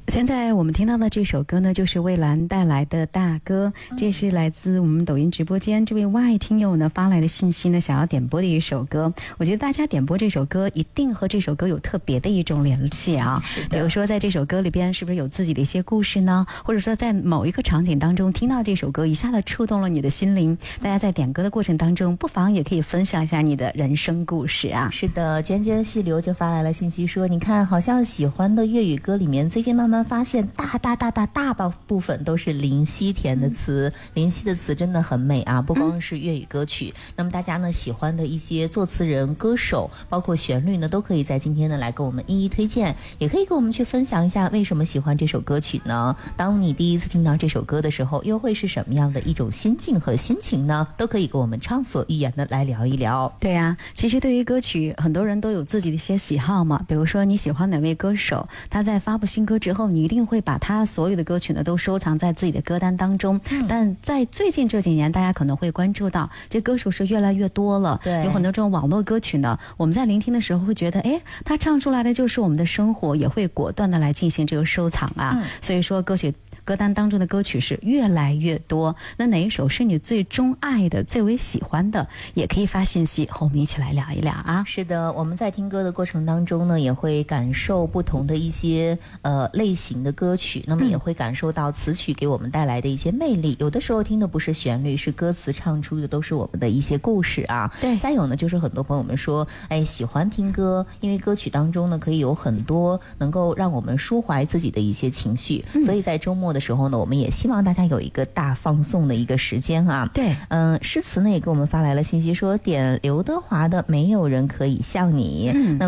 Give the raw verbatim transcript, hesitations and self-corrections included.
现在我们听到的这首歌呢，就是蔚蓝带来的大歌，这是来自我们抖音直播间这位 Y 听友呢发来的信息呢，想要点播的一首歌。我觉得大家点播这首歌一定和这首歌有特别的一种联系啊，比如说在这首歌里边是不是有自己的一些故事呢，或者说在某一个场景当中听到这首歌一下子触动了你的心灵，大家在点歌的过程当中不妨也可以分享一下你的人生故事啊。 是的，涓涓细流就发来了信息说，你看好像喜欢的粤语歌里面最近慢慢发现大大大大大部分都是林夕填的词、嗯、林夕的词真的很美啊，不光是粤语歌曲、嗯、那么大家呢喜欢的一些作词人歌手包括旋律呢都可以在今天呢来跟我们一一推荐，也可以跟我们去分享一下为什么喜欢这首歌曲呢，当你第一次听到这首歌的时候又会是什么样的一种心境和心情呢，都可以跟我们畅所欲言的来聊一聊。 对啊，其实对于歌曲很多人都有自己的一些喜好嘛，比如说你喜欢哪位歌手，他在发布新歌之后你一定会把他所有的歌曲呢都收藏在自己的歌单当中、嗯、但在最近这几年大家可能会关注到这歌手是越来越多了， 对， 有很多这种网络歌曲呢，我们在聆听的时候会觉得哎，他唱出来的就是我们的生活，也会果断的来进行这个收藏啊、嗯、所以说歌曲歌单当中的歌曲是越来越多，那哪一首是你最钟爱的最为喜欢的，也可以发信息和我们一起来聊一聊啊。 是的，我们在听歌的过程当中呢也会感受不同的一些呃类型的歌曲，那么也会感受到词曲给我们带来的一些魅力、嗯、有的时候听的不是旋律，是歌词唱出的都是我们的一些故事啊。 对， 再有呢就是很多朋友们说哎喜欢听歌，因为歌曲当中呢可以有很多能够让我们抒怀自己的一些情绪、嗯、所以在周末的时候呢我们也希望大家有一个大放送的一个时间啊。 对， 嗯、呃，诗词呢也给我们发来了信息说点刘德华的没有人可以像你、嗯、那